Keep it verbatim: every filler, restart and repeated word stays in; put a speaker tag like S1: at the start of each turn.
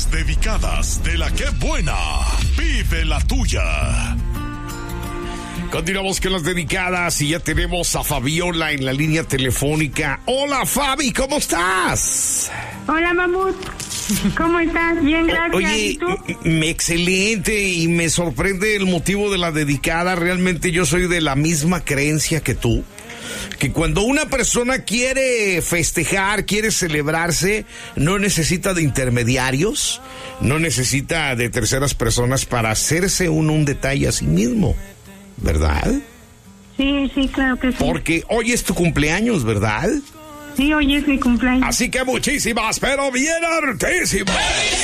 S1: Las dedicadas de la que buena. Vive la tuya.
S2: Continuamos con las dedicadas y ya tenemos a Fabiola en la línea telefónica. Hola, Fabi, ¿cómo estás?
S3: Hola, Mamut. ¿Cómo estás? Bien, gracias.
S2: Oye,
S3: ¿Y tú?
S2: m- excelente, y me sorprende el motivo de la dedicada. Realmente yo soy de la misma creencia que tú, que cuando una persona quiere festejar, quiere celebrarse, no necesita de intermediarios, no necesita de terceras personas para hacerse uno un detalle a sí mismo, ¿verdad?
S3: Sí, sí, claro que sí.
S2: Porque hoy es tu cumpleaños, ¿verdad?
S3: Sí, hoy es mi cumpleaños.
S2: Así que muchísimas, pero bien hartísimas